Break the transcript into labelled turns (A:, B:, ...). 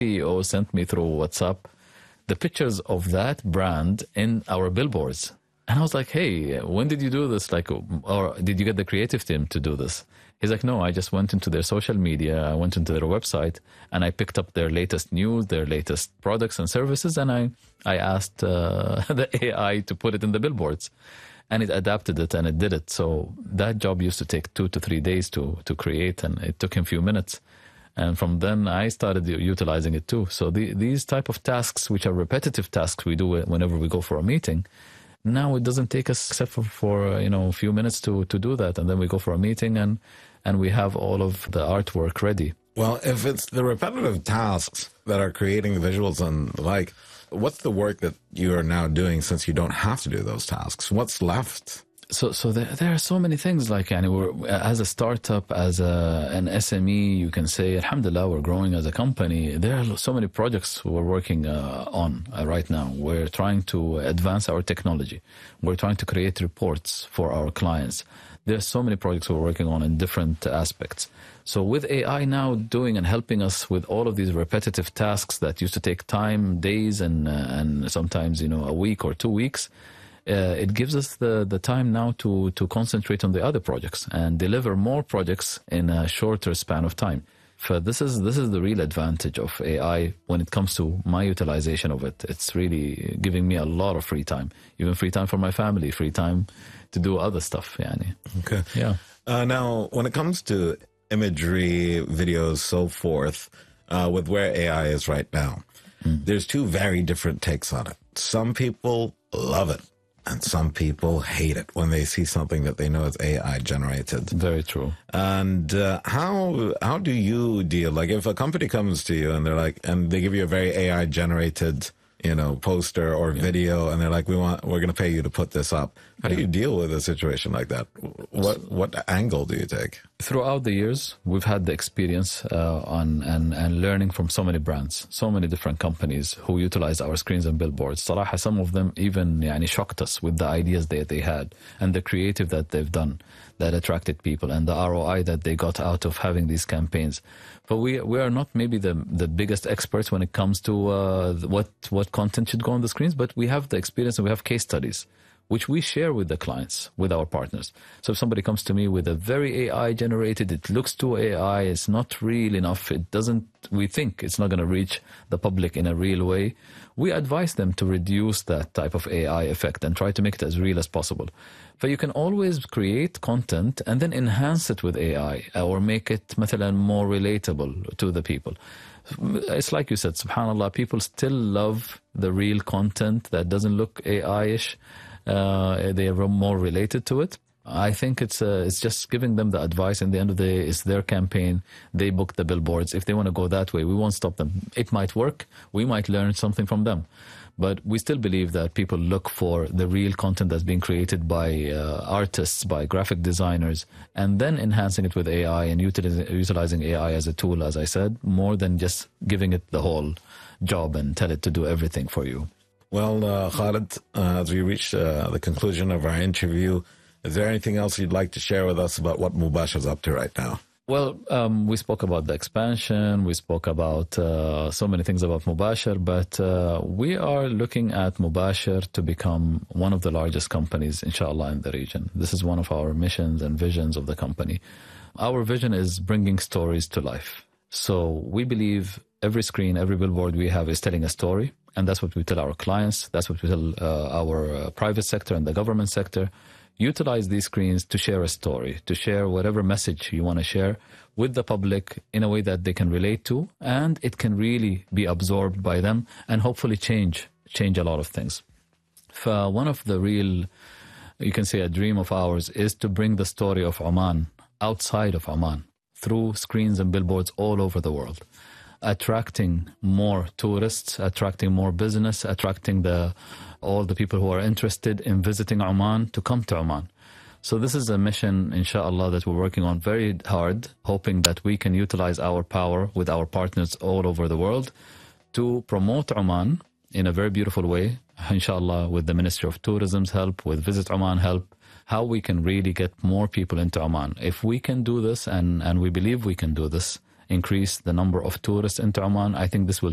A: CEO sent me through WhatsApp the pictures of that brand in our billboards. And I was like, hey, when did you do this? Like, or did you get the creative team to do this? He's like, no, I just went into their social media, I went into their website, and I picked up their latest news, their latest products and services, and I asked the AI to put it in the billboards. And it adapted it and it did it. So that job used to take 2 to 3 days to create, and it took him a few minutes. And from then I started utilizing it too. So these type of tasks, which are repetitive tasks we do whenever we go for a meeting, now it doesn't take us except for a few minutes to do that. And then we go for a meeting and we have all of the artwork ready.
B: Well, if it's the repetitive tasks that are creating the visuals and the like, what's the work that you are now doing since you don't have to do those tasks? What's left?
A: So there are so many things. Like, we're, as a startup, as an SME, you can say, alhamdulillah, we're growing as a company. There are so many projects we're working on right now. We're trying to advance our technology. We're trying to create reports for our clients. There are so many projects we're working on in different aspects. So with AI now doing and helping us with all of these repetitive tasks that used to take time, days, and sometimes, a week or 2 weeks, it gives us the time now to concentrate on the other projects and deliver more projects in a shorter span of time. This is the real advantage of AI when it comes to my utilization of it. It's really giving me a lot of free time, even free time for my family, free time to do other stuff.
B: Okay.
A: Yeah.
B: Now, when it comes to imagery, videos, so forth, with where AI is right now, there's two very different takes on it. Some people love it, and some people hate it when they see something that they know is AI generated.
A: Very true.
B: And how do you deal? Like, if a company comes to you and they're like, and they give you a very AI generated, poster or video, and they're like, we're going to pay you to put this up. How do you deal with a situation like that? What angle do you take?
A: Throughout the years, we've had the experience and learning from so many brands, so many different companies who utilize our screens and billboards. صراحة, some of them even shocked us with the ideas that they had and the creative that they've done that attracted people and the ROI that they got out of having these campaigns. But we are not maybe the biggest experts when it comes to what content should go on the screens, but we have the experience and we have case studies which we share with the clients, with our partners. So if somebody comes to me with a very AI generated, it looks too AI, it's not real enough, we think it's not going to reach the public in a real way, we advise them to reduce that type of AI effect and try to make it as real as possible. But you can always create content and then enhance it with AI or make it مثلا more relatable to the people. It's like you said, subhanAllah, people still love the real content that doesn't look AI-ish. They are more related to it. I think it's just giving them the advice. In the end of the day, it's their campaign. They book the billboards. If they want to go that way, we won't stop them. It might work. We might learn something from them. But we still believe that people look for the real content that's being created by artists, by graphic designers, and then enhancing it with AI and utilizing AI as a tool, as I said, more than just giving it the whole job and tell it to do everything for you.
B: Well, Khalid, as we reach the conclusion of our interview, is there anything else you'd like to share with us about what Mubasher is up to right now?
A: Well, we spoke about the expansion. We spoke about so many things about Mubasher, but we are looking at Mubasher to become one of the largest companies, inshallah, in the region. This is one of our missions and visions of the company. Our vision is bringing stories to life. So we believe every screen, every billboard we have is telling a story. And that's what we tell our clients. That's what we tell our private sector and the government sector. Utilize these screens to share a story, to share whatever message you want to share with the public in a way that they can relate to, and it can really be absorbed by them and hopefully change a lot of things. One of the real, you can say a dream of ours, is to bring the story of Oman outside of Oman through screens and billboards all over the world, attracting more tourists, attracting more business, attracting all the people who are interested in visiting Oman to come to Oman. So this is a mission, inshallah, that we're working on very hard, hoping that we can utilize our power with our partners all over the world to promote Oman in a very beautiful way, inshallah, with the Ministry of Tourism's help, with Visit Oman help, how we can really get more people into Oman. If we can do this, and we believe we can do this, increase the number of tourists into Oman, I think this will